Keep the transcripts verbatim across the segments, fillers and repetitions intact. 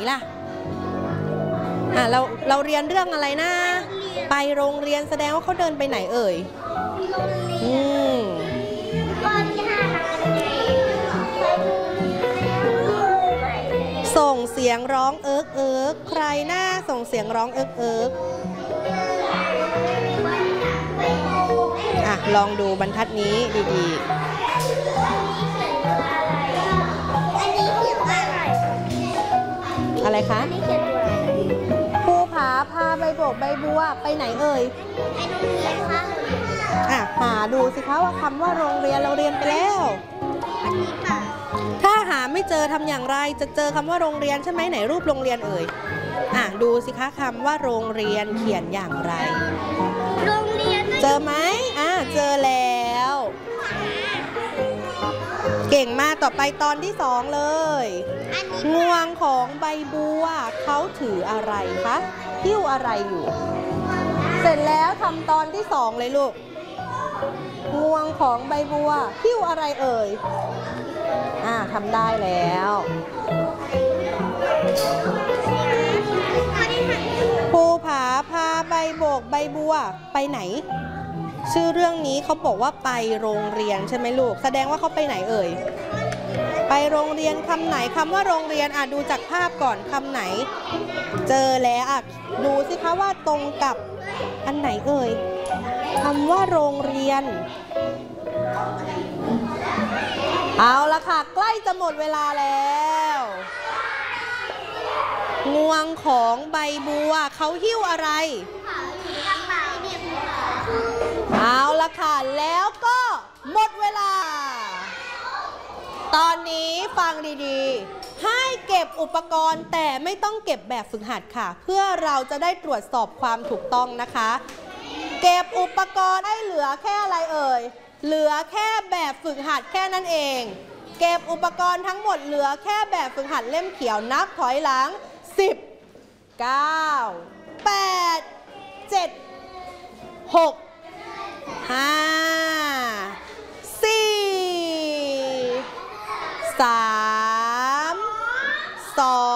ล่ะอ่ะเราเราเรียนเรื่องอะไรนะไปโรงเรียนแสดงว่าเขาเดินไปไหนเอ่ยอืมส่งเสียงร้องเอิ๊กเอิ๊กใครหน้าส่งเสียงร้องเอิ๊กเอิ๊กอ่ะลองดูบรรทัดนี้ดีๆอะไรคะภูผาพาใบโบกใบบัวไปไหนเอ่ยไปโรงเรียนค่ะอ่ะหาดูสิคะว่าคำว่าโรงเรียนเราเรียนไปแล้วอันนี้ค่ะถ้าหาไม่เจอทำอย่างไรจะเจอคำว่าโรงเรียนใช่ไหมไหนรูปโรงเรียนเอ่ยอ่ะดูสิคะคำว่าโรงเรียนเขียนอย่างไรโรงเรียนเจอไหมอ่ะเจอแล้วเก่งมากต่อไปตอนที่สองเลยงวงของใบบัวเขาถืออะไรคะหิ้วอะไรอยู่เสร็จแล้วทำตอนที่สองเลยลูกงวงของใบบัวหิ้วอะไรเอ่ยอ่าทำได้แล้วภูผาพาใบโบกใบบัวไปไหนชื่อเรื่องนี้เขาบอกว่าไปโรงเรียนใช่ไหมลูกแสดงว่าเขาไปไหนเอ่ยไปโรงเรียนคำไหนคำว่าโรงเรียนอ่ะดูจากภาพก่อนคำไหนเจอแล้วอ่ะดูสิคะว่าตรงกับอันไหนเอ่ยคำว่าโรงเรียนเอาละค่ะใกล้จะหมดเวลาแล้วงวงของใบบัวเขาหิ้วอะไรเอาละค่ะแล้วก็หมดเวลาตอนนี้ฟังดีๆให้เก็บอุปกรณ์แต่ไม่ต้องเก็บแบบฝึกหัดค่ะเพื่อเราจะได้ตรวจสอบความถูกต้องนะคะเก็บอุปกรณ์ให้เหลือแค่อะไรเอ่ยเหลือแค่แบบฝึกหัดแค่นั้นเองเก็บอุปกรณ์ทั้งหมดเหลือแค่แบบฝึกหัดเล่มเขียวนับถอยหลังสิบ เก้า แปด เจ็ด หก ห้า สี่ สาม สอง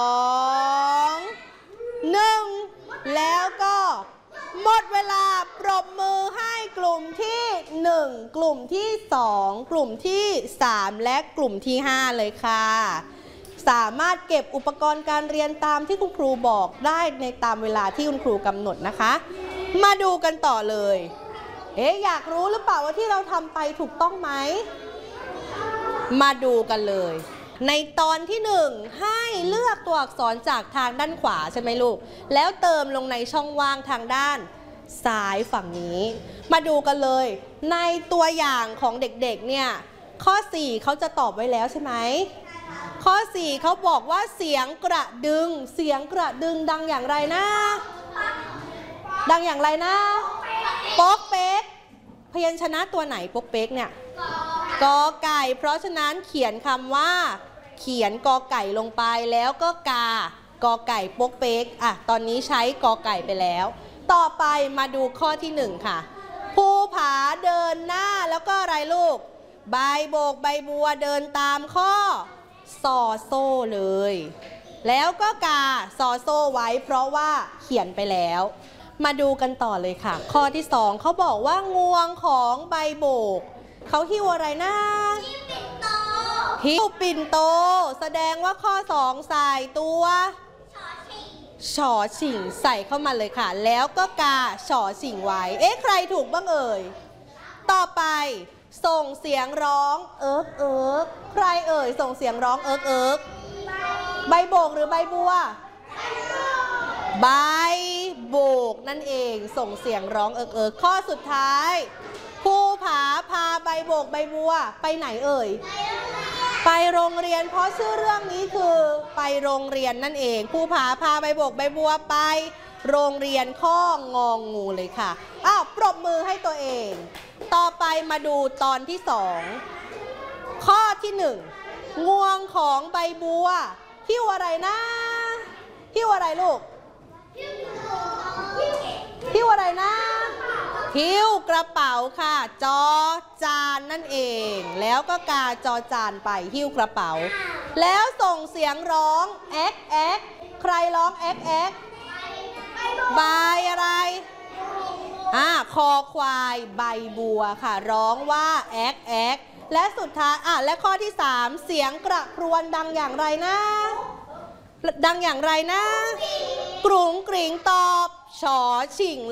หนึ่งแล้วก็หมดเวลาปรบมือให้กลุ่มที่หนึ่งกลุ่มที่สองกลุ่มที่สามและกลุ่มที่ห้าเลยค่ะสามารถเก็บอุปกรณ์การเรียนตามที่คุณครูบอกได้ในตามเวลาที่คุณครูกำหนดนะคะมาดูกันต่อเลยเอ๊ะอยากรู้หรือเปล่าว่าที่เราทำไปถูกต้องไหมมาดูกันเลยในตอนที่หนึ่งให้เลือกตัวอักษรจากทางด้านขวาใช่ไหมลูกแล้วเติมลงในช่องว่างทางด้านซ้ายฝั่งนี้มาดูกันเลยในตัวอย่างของเด็กๆเนี่ยข้อสี่เขาจะตอบไว้แล้วใช่ไหมข้อสี่เขาบอกว่าเสียงกระดึงเสียงกระดึงดังอย่างไรนะดังอย่างไรนะป๊อกเป๊กพยัญชนะตัวไหนป๊อกเป๊กเนี่ยกอไก่เพราะฉะนั้นเขียนคำว่าเขียนกอไก่ลงไปแล้วก็กากอไก่ป๊อกเป๊กอ่ะตอนนี้ใช้กอไก่ไปแล้วต่อไปมาดูข้อที่หนึ่งค่ะภูผาเดินหน้าแล้วก็อะไรลูกใบโบกใบบัวเดินตามข้อซอโซ่เลยแล้วก็กาซอโซ่ไว้เพราะว่าเขียนไปแล้วมาดูกันต่อเลยค่ะข้อที่สองเขาบอกว่างวงของใบโบกเขาหิ้วอะไรนะหิ้วปิ่นโตแสดงว่าข้อสองใส่ตัวฉอฉิงใส่เข้ามาเลยค่ะแล้วก็กาฉอฉิงไว้เอ๊ะใครถูกบ้างเอ่ยต่อไปส่งเสียงร้องเอิ๊กเอิ๊กใครเอ่ยส่งเสียงร้องเอิ๊กเอิ๊กใบโบกหรือใบบัวใบโบกนั่นเองส่งเสียงร้องเอิ๊กเอิ๊กข้อสุดท้ายภูผาพาใบโบกใบบัวไปไหนเอ่ยไปโรงเรียนเพราะชื่อเรื่องนี้คือไปโรงเรียนนั่นเองภูผาพาใบโบกใบบัวไปโรงเรียนข้ององูเลยค่ะอ้าวปรบมือให้ตัวเองต่อไปมาดูตอนที่สองข้อที่หนึ่งงวงของใบบัวหิ้วอะไรนะหิ้วอะไรลูกหิ้วอะไรนะหิ้วกระเป๋าค่ะจอจานนั่นเองแล้วก็กาจอจานไปหิ้วกระเป๋าแล้วส่งเสียงร้องแอ๊กแอ๊กใครองแอ๊กแอ๊กใบอะไรอ่าคอควายใบบัวค่ะร้องว่าแอ๊กแอ๊กและสุดท้ายอ่ะและข้อที่สามเสียงกระครวญดังอย่างไรนะดังอย่างไรนะกรุงกริงตอบชอชิง